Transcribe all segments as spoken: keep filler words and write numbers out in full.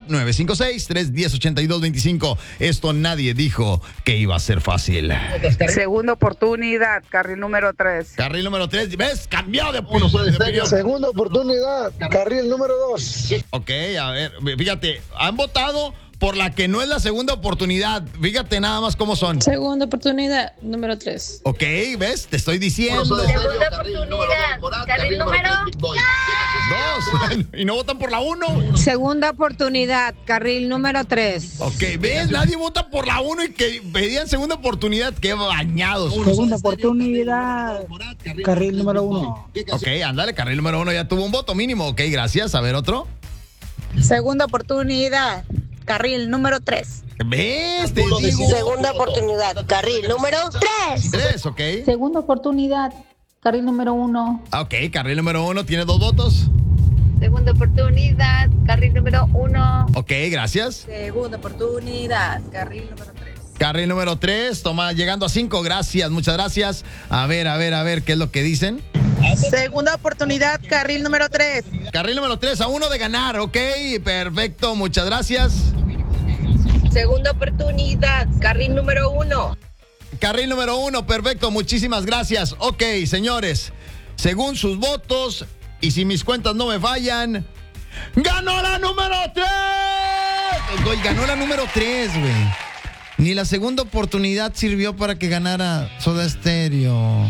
nueve cinco seis, tres uno cero, ocho dos dos cinco. Esto nadie dijo que iba a ser fácil. Segunda oportunidad, carril número tres. Carril número tres, ¿ves? Cambiado de, pu- de opinión. Segunda oportunidad, carril número dos. Ok, a ver, fíjate, han votado por la que no es la segunda oportunidad. Fíjate nada más cómo son. Segunda oportunidad, número tres. Ok, ¿ves? Te estoy diciendo. Segunda oportunidad, carril número Dos. Y no votan por la uno. Segunda oportunidad, carril número tres. Ok, ¿ves? Nadie vota por la uno y que pedían segunda oportunidad. Qué bañados. Segunda oportunidad, carril número uno. Ok, ándale, carril número uno ya tuvo un voto mínimo. Ok, gracias. A ver, otro. Segunda oportunidad, carril número tres. ¿Ves? Te digo. Segunda oportunidad, carril número tres. Tres, ok. Segunda oportunidad, carril número uno. Ok, carril número uno tiene dos votos. Segunda oportunidad, carril número uno. Ok, gracias. Segunda oportunidad, carril número tres. Carril número tres, toma, llegando a cinco. Gracias, muchas gracias. A ver, a ver, a ver, ¿qué es lo que dicen? Segunda oportunidad, carril número tres. Carril número tres, a uno de ganar, ok. Perfecto, muchas gracias. Segunda oportunidad, carril número uno. Carril número uno, perfecto, muchísimas gracias. Ok, señores, según sus votos, y si mis cuentas no me fallan, ¡ganó la número tres! Güey, ganó la número tres, güey. Ni la segunda oportunidad sirvió para que ganara Soda Stereo.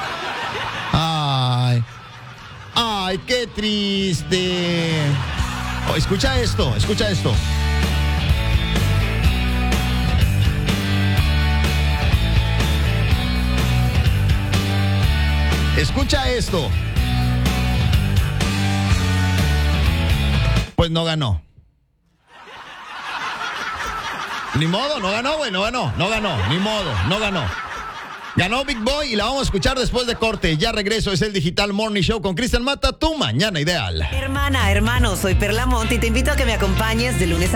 Ay, ay, qué triste. Oh, escucha esto, escucha esto. Escucha esto. Pues no ganó. Ni modo, no ganó, güey, no ganó, no ganó, ni modo, no ganó. Ganó Big Boy y la vamos a escuchar después de corte. Ya regreso, es el Digital Morning Show con Cristian Mata, tu mañana ideal. Hermana, hermano, soy Perla Monte y te invito a que me acompañes de lunes a